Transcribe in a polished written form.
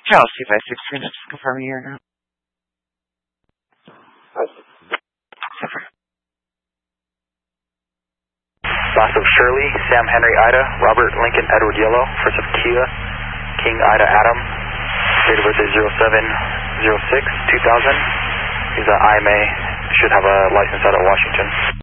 Chelsea, 563, just confirming your now. Last of Shirley, Sam Henry Ida, Robert Lincoln Edward Yellow, first of Kia, King Ida Adam, date of birth is 07/06/2000. He's an IMA, should have a license out of Washington.